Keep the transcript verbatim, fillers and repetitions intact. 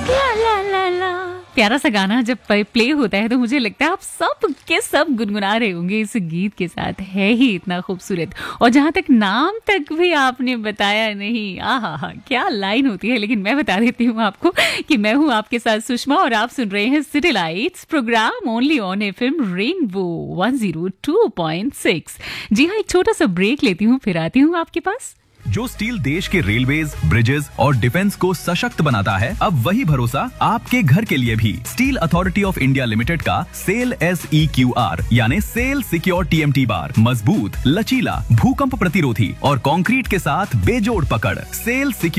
ला ला ला ला। प्यारा सा गाना जब प्ले होता है तो मुझे लगता है आप सब के सब गुनगुना रहे होंगे इस गीत के साथ, है ही इतना खूबसूरत। और जहाँ तक नाम तक भी आपने बताया नहीं, आहा हा, क्या लाइन होती है। लेकिन मैं बता देती हूँ आपको कि मैं हूँ आपके साथ सुषमा और आप सुन रहे हैं city lights programme only on FM rainbow one zero two point six. जी हाँ, एक छोटा सा ब्रेक लेती हूँ, फिर आती हूँ आपके पास। जो स्टील देश के रेलवेज, ब्रिजेस और डिफेंस को सशक्त बनाता है, अब वही भरोसा आपके घर के लिए भी। Steel authority of India limited का cell S E Q R यानी सेल सिक्योर टीएमटी बार मजबूत, लचीला, भूकंप प्रतिरोधी और कंक्रीट के साथ बेजोड़ पकड़। सेल